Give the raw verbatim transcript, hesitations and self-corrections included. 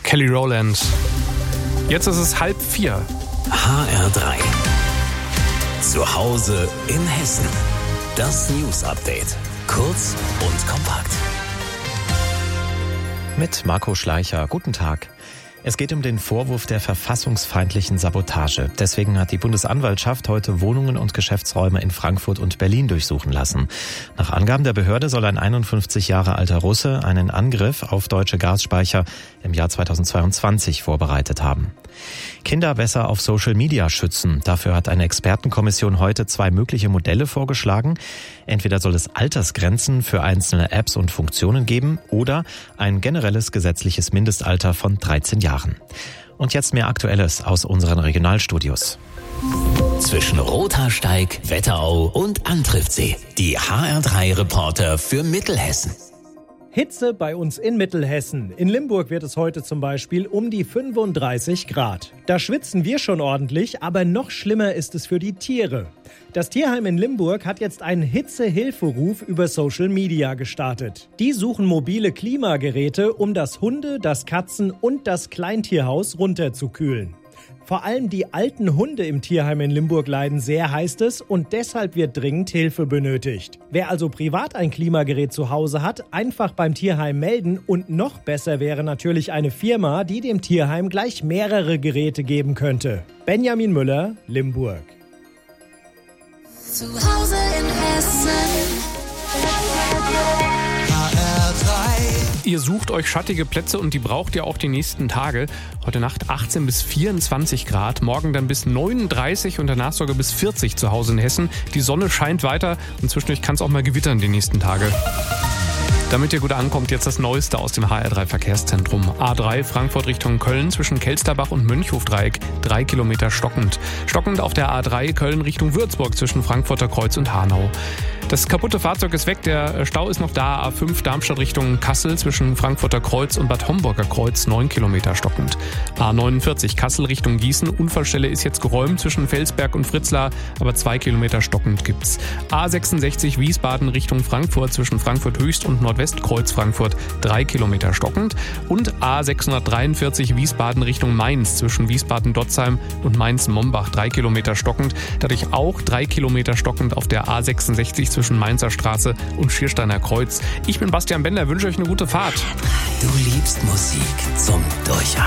Kelly Rowland. Jetzt ist es halb vier. H R drei. Zu Hause in Hessen. Das News Update. Kurz und kompakt. Mit Marco Schleicher. Guten Tag. Es geht um den Vorwurf der verfassungsfeindlichen Sabotage. Deswegen hat die Bundesanwaltschaft heute Wohnungen und Geschäftsräume in Frankfurt und Berlin durchsuchen lassen. Nach Angaben der Behörde soll ein einundfünfzig Jahre alter Russe einen Angriff auf deutsche Gasspeicher im Jahr zweitausendzweiundzwanzig vorbereitet haben. Kinder besser auf Social Media schützen. Dafür hat eine Expertenkommission heute zwei mögliche Modelle vorgeschlagen. Entweder soll es Altersgrenzen für einzelne Apps und Funktionen geben oder ein generelles gesetzliches Mindestalter von dreizehn Jahren. Und jetzt mehr Aktuelles aus unseren Regionalstudios. Zwischen Rothaarsteig, Wetterau und Antriftsee. Die H R drei Reporter für Mittelhessen. Hitze bei uns in Mittelhessen. In Limburg wird es heute zum Beispiel um die fünfunddreißig Grad. Da schwitzen wir schon ordentlich, aber noch schlimmer ist es für die Tiere. Das Tierheim in Limburg hat jetzt einen Hitzehilferuf über Social Media gestartet. Die suchen mobile Klimageräte, um das Hunde-, das Katzen- und das Kleintierhaus runterzukühlen. Vor allem die alten Hunde im Tierheim in Limburg leiden sehr, heißt es, und deshalb wird dringend Hilfe benötigt. Wer also privat ein Klimagerät zu Hause hat, einfach beim Tierheim melden, und noch besser wäre natürlich eine Firma, die dem Tierheim gleich mehrere Geräte geben könnte. Benjamin Müller, Limburg. Zu Hause in Hessen. Ihr sucht euch schattige Plätze und die braucht ihr auch die nächsten Tage. Heute Nacht achtzehn bis vierundzwanzig Grad, morgen dann bis neununddreißig und danach sogar bis vierzig zu Hause in Hessen. Die Sonne scheint weiter und zwischendurch kann es auch mal gewittern die nächsten Tage. Damit ihr gut ankommt, jetzt das Neueste aus dem H R drei Verkehrszentrum. A drei Frankfurt Richtung Köln zwischen Kelsterbach und Mönchhofdreieck, drei Kilometer stockend. Stockend auf der A drei Köln Richtung Würzburg zwischen Frankfurter Kreuz und Hanau. Das kaputte Fahrzeug ist weg, der Stau ist noch da. A fünf Darmstadt Richtung Kassel zwischen Frankfurter Kreuz und Bad Homburger Kreuz, neun Kilometer stockend. A neunundvierzig Kassel Richtung Gießen, Unfallstelle ist jetzt geräumt zwischen Felsberg und Fritzlar, aber zwei Kilometer stockend gibt's. A sechsundsechzig Wiesbaden Richtung Frankfurt zwischen Frankfurt Höchst und Nordwestkreuz Frankfurt, drei Kilometer stockend. Und A sechshundertdreiundvierzig Wiesbaden Richtung Mainz zwischen Wiesbaden-Dotzheim und Mainz-Mombach, drei Kilometer stockend. Dadurch auch drei Kilometer stockend auf der A sechsundsechzig zwischen Mainzer Straße und Schiersteiner Kreuz. Ich bin Bastian Bender, wünsche euch eine gute Fahrt. Du liebst Musik zum Durchatmen.